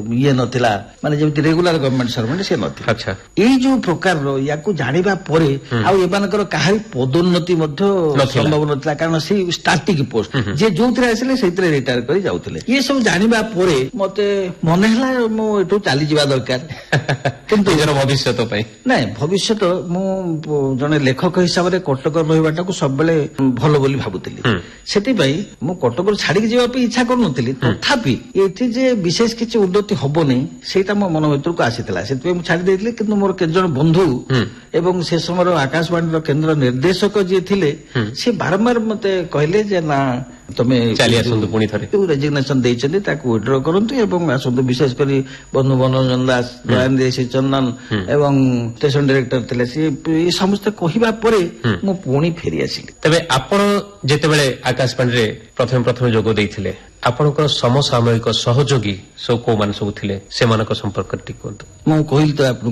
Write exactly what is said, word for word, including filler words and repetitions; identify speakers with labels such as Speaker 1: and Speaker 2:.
Speaker 1: ଇଏ ନଥିଲା ମାନେ ଯେମିତି ରେଗୁଲାର ଗଭର୍ଣ୍ଣମେଣ୍ଟ ସର୍ଭେଣ୍ଟ ସେ ନଥିଲା।
Speaker 2: ଆଚ୍ଛା
Speaker 1: ଏଇ ଯୋଉ ପ୍ରକାରର ୟାକୁ ଜାଣିବା ପରେ ଆଉ ଏମାନଙ୍କର କାହାରି ପଦୋନ୍ନତି ମଧ୍ୟ ସମ୍ଭବ ନଥିଲା କାରଣ ସେଇ ଷ୍ଟାର୍ଟିଂ ପୋଷ୍ଟ ଯେ ଯୋଉଥିରେ ଆସିଲେ ସେଇଥିରେ ରିଟାୟାର କରି ଯାଉଥିଲେ। ଇଏ ସବୁ ଜାଣିବା ପରେ ମତେ ମନେ ହେଲା ମୁଁ ଏଠୁ ଚାଲିଯିବା ଦରକାର କିନ୍ତୁ
Speaker 2: ନିଜର ଭବିଷ୍ୟତ ପାଇଁ
Speaker 1: ନାଇଁ ଭବିଷ୍ୟତ ମୁଁ ଜଣେ ଲେଖକ ହିସାବରେ କଟକରେ ରହିବାଟାକୁ ସବୁବେଳେ ଭଲ ବୋଲି ଭାବୁଥିଲି। ସେଥିପାଇଁ ମୁଁ କଟକରୁ ଛାଡିକି ଯିବା ପାଇଁ ଇଚ୍ଛା କରୁନଥିଲି ତଥାପି ଏଠି ଯେ ବିଶେଷ କିଛି ଉନ୍ନତି ହବନି ସେଇଟା ମୋ ମନ ଭିତରକୁ ଆସିଥିଲା। ସେଥିପାଇଁ ମୁଁ ଛାଡି ଦେଇଥିଲି କିନ୍ତୁ ମୋର କେତେ ଜଣ ବନ୍ଧୁ ଏବଂ ସେ ସମୟର ଆକାଶବାଣୀର କେନ୍ଦ୍ର ନିର୍ଦ୍ଦେଶକ ଯିଏ ଥିଲେ ସେ ବାରମ୍ବାର ମତେ କହିଲେ ଯେ ନା ତମେ
Speaker 2: ଚାଲି ଆସନ୍ତୁ ପୁଣି ଥରେ
Speaker 1: ରେଜିଗ୍ନେସନ ଦେଇଛନ୍ତି ତାକୁ ୱିଡ୍ର କରନ୍ତୁ ଏବଂ ଆସନ୍ତୁ ବିଶେଷ କରି ବନ୍ଧୁ ମନୋରଞ୍ଜନ ଦାସ ଦୟାନିଧି ଶ୍ରୀ ଚନ୍ଦନ ଏବଂ ଷ୍ଟେସନ ଡିରେକ୍ଟର ଥିଲେ ସେ ସମସ୍ତେ କହିବା ପରେ ମୁଁ ପୁଣି ଫେରି ଆସିଲି।
Speaker 2: ତେବେ ଆପଣ ଯେତେବେଳେ ଆକାଶବାଣୀରେ ପ୍ରଥମେ ପ୍ରଥମେ ଯୋଗ ଦେଇଥିଲେ ଆପଣଙ୍କର ସମସାମୟିକ ସହଯୋଗୀ ସବୁ କୋଉମାନେ ସବୁ ଥିଲେ ସେମାନଙ୍କ ସମ୍ପର୍କରେ ଟିକେ କୁହନ୍ତୁ।
Speaker 1: ମୁଁ କହିଲି ତ